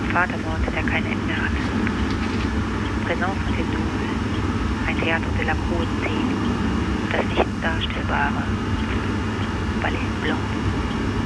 Vatermord, der kein Ende hat. Présence und Idol, ein Theater de la Cruauté, das nicht Darstellbare, Ballet Blanc.